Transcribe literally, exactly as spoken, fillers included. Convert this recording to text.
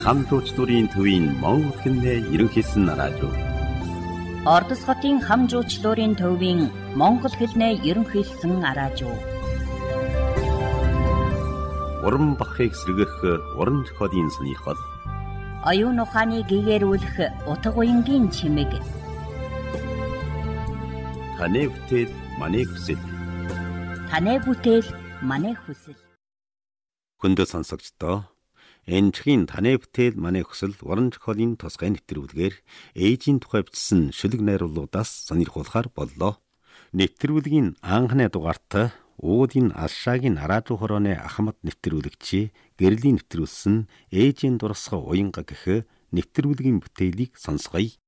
хамжуучлалын төвийн Монгол хэлний ерөнхийсэн радио. Ордос хотын хамжуучлалын төвийн Монгол хэлний ерөнхийсэн радио. Уран бахыг сэргэх уран зохиолын сонирхол. Оюун ухааныг гэгэрүүлэх утга уянгийн чимэг. Таны бүтээл манай хүсэл. Таны бүтээл манай хүсэл. Хүндэ сонсогчдоо энэчгийн таны бүтээл манай хүсэл уран зохиолын тусгай нэвтрүүлгээр ээжийн тухай бичсэн шүлэг найруулгуудаас сонирхуулахар боллоо. Нэвтрүүлгийн анхны дугаарт уудын алшаагийн араажуу хорооны ахмад нэвтрүүлэгчи гэрлийн нэвтрүүлсэн ээжийн дурсгал уянга гэх нэвтрүүлгийн бүтээлийг сонсгоё.